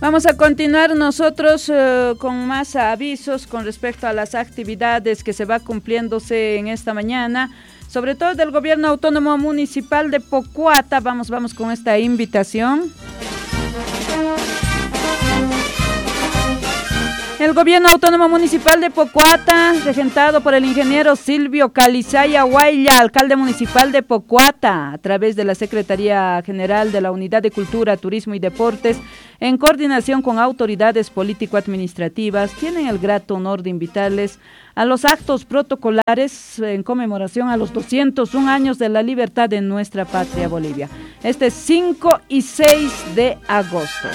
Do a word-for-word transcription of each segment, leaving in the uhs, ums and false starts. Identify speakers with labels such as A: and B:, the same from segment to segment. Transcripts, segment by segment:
A: Vamos a continuar nosotros eh, con más avisos con respecto a las actividades que se va cumpliéndose en esta mañana, sobre todo del Gobierno Autónomo Municipal de Pocuata. Vamos, vamos con esta invitación. El Gobierno Autónomo Municipal de Pocuata, regentado por el ingeniero Silvio Calizaya Guayla, alcalde municipal de Pocuata, a través de la Secretaría General de la Unidad de Cultura, Turismo y Deportes, en coordinación con autoridades político-administrativas, tienen el grato honor de invitarles a los actos protocolares en conmemoración a los doscientos un años de la libertad de nuestra patria Bolivia, este cinco y seis de agosto.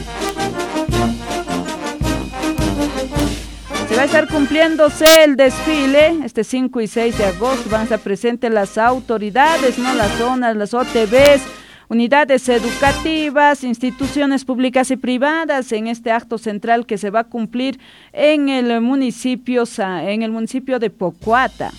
A: Se va a estar cumpliéndose el desfile, este cinco y seis de agosto, van a estar presentes las autoridades, no las zonas, las O T Bs, unidades educativas, instituciones públicas y privadas en este acto central que se va a cumplir en el municipio, en el municipio de Pocuata.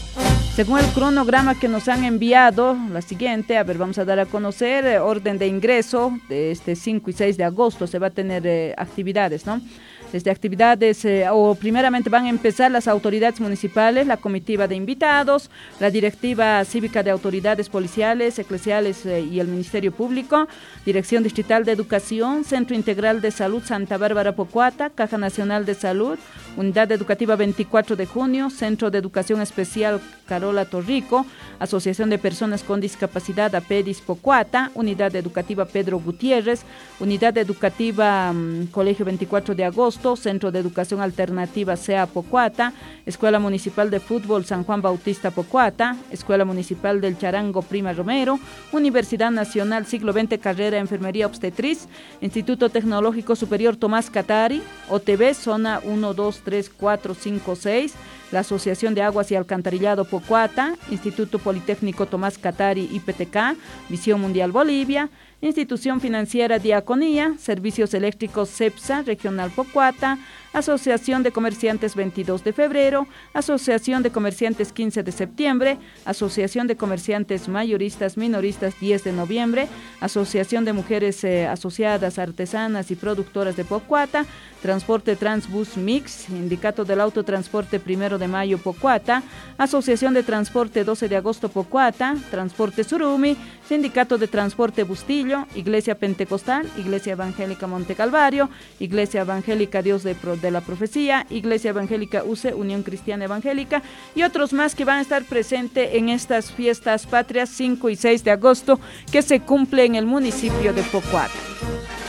A: Según el cronograma que nos han enviado, la siguiente, a ver, vamos a dar a conocer, eh, orden de ingreso de este cinco y seis de agosto, se va a tener eh, actividades, ¿no? Desde actividades, eh, o primeramente van a empezar las autoridades municipales, la comitiva de invitados, la directiva cívica de autoridades policiales, eclesiales eh, y el Ministerio Público, Dirección Distrital de Educación, Centro Integral de Salud Santa Bárbara Pocuata, Caja Nacional de Salud, Unidad Educativa veinticuatro de junio, Centro de Educación Especial Carola Torrico, Asociación de Personas con Discapacidad APEDIS Pocuata, Unidad Educativa Pedro Gutiérrez, Unidad Educativa um, Colegio veinticuatro de agosto, Centro de Educación Alternativa C E A Pocuata, Escuela Municipal de Fútbol San Juan Bautista Pocuata, Escuela Municipal del Charango Prima Romero, Universidad Nacional Siglo veinte Carrera Enfermería Obstetriz, Instituto Tecnológico Superior Tomás Catari, O T B Zona uno, dos, tres, cuatro, cinco, seis, la Asociación de Aguas y Alcantarillado Pocuata, Instituto Politécnico Tomás Catari I P T K, Visión Mundial Bolivia, Institución Financiera Diaconía, Servicios Eléctricos CEPSA, Regional Pocuata, Asociación de Comerciantes veintidós de febrero, Asociación de Comerciantes quince de septiembre, Asociación de Comerciantes Mayoristas Minoristas diez de noviembre, Asociación de Mujeres eh, Asociadas Artesanas y Productoras de Pocuata, Transporte Transbus Mix, Sindicato del Autotransporte primero de mayo Pocuata, Asociación de Transporte doce de agosto Pocuata, Transporte Surumi, Sindicato de Transporte Bustillo, Iglesia Pentecostal, Iglesia Evangélica Monte Calvario, Iglesia Evangélica Dios de, Pro, de la Profecía, Iglesia Evangélica U C E, Unión Cristiana Evangélica y otros más que van a estar presentes en estas fiestas patrias cinco y seis de agosto que se cumple en el municipio de Pocuata.